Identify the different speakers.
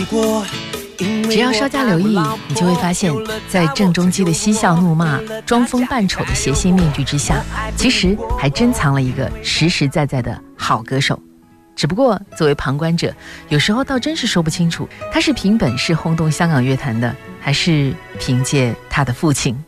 Speaker 1: 只要稍加留意，你就会发现，在郑中基的嬉笑怒骂、装疯扮丑的谐星面具之下，其实还珍藏了一个实实在在的好歌手。只不过作为旁观者，有时候倒真是说不清楚，他是凭本事轰动香港乐坛的，还是凭借他的父亲。